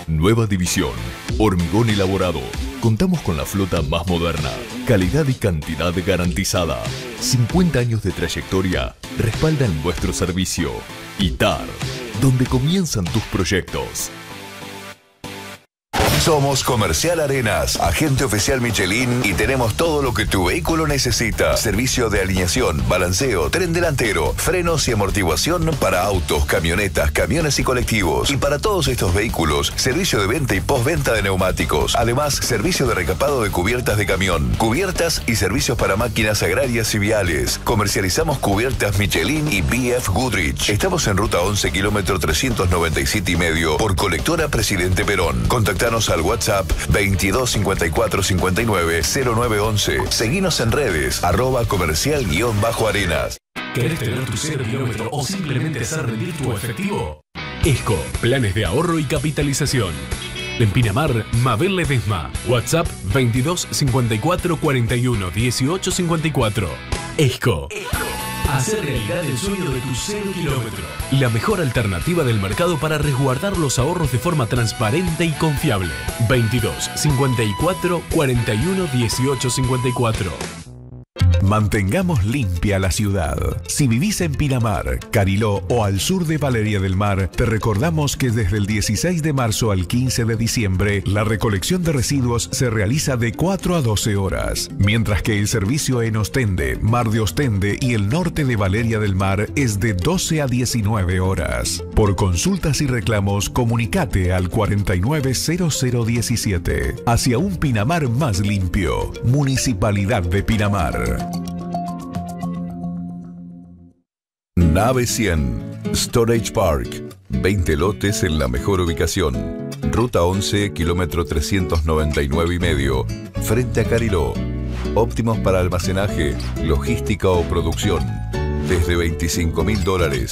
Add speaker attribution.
Speaker 1: Nueva división, hormigón elaborado. Contamos con la flota más moderna, calidad y cantidad garantizada. 50 años de trayectoria respaldan nuestro servicio. ITAR, donde comienzan tus proyectos.
Speaker 2: Somos Comercial Arenas, agente oficial Michelin y tenemos todo lo que tu vehículo necesita. Servicio de alineación, balanceo, tren delantero, frenos y amortiguación para autos, camionetas, camiones y colectivos. Y para todos estos vehículos, servicio de venta y postventa de neumáticos. Además, servicio de recapado de cubiertas de camión, cubiertas y servicios para máquinas agrarias y viales. Comercializamos cubiertas Michelin y BF Goodrich. Estamos en ruta 11, kilómetro 397,5 por colectora Presidente Perón. Contactanos al WhatsApp 22 54 59 0911. Seguinos en redes @comercial_arenas.
Speaker 3: ¿Querés tener tu 0 kilómetro o simplemente hacer rendir tu efectivo? ESCO, planes de ahorro y capitalización. En Pinamar, Mabel Ledesma. WhatsApp 22 54 41 18 54. ESCO. Hacer realidad el sueño de tu 0 kilómetro. La mejor alternativa del mercado para resguardar los ahorros de forma transparente y confiable. 22 54 41 18 54.
Speaker 4: Mantengamos limpia la ciudad. Si vivís en Pinamar, Cariló o al sur de Valeria del Mar, te recordamos que desde el 16 de marzo al 15 de diciembre, la recolección de residuos se realiza de 4 a 12 horas, mientras que el servicio en Ostende, Mar de Ostende y el norte de Valeria del Mar es de 12 a 19 horas. Por consultas y reclamos, comunicate al 490017. Hacia un Pinamar más limpio. Municipalidad de Pinamar.
Speaker 2: Nave 100, Storage Park, 20 lotes en la mejor ubicación. Ruta 11, kilómetro 399,5, frente a Cariló. Óptimos para almacenaje, logística o producción. Desde $25.000.